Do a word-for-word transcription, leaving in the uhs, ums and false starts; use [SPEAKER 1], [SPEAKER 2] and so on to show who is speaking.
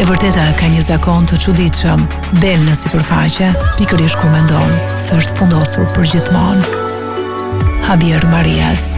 [SPEAKER 1] E vërteta ka një zakon të çuditshëm, del në sipërfaqe, pikërisht kur mendon se është fundosur për gjithmonë. Javier Marias.